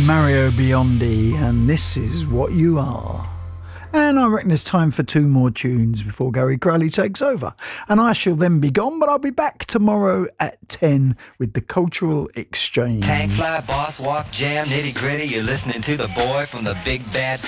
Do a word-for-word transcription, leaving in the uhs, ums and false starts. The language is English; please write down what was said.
Mario Biondi, and this is What You Are. And I reckon it's time for two more tunes before Gary Crowley takes over. And I shall then be gone, but I'll be back tomorrow at ten with the Cultural Exchange. Tank fly, boss walk, jam, nitty gritty. You're listening to the boy from the big bad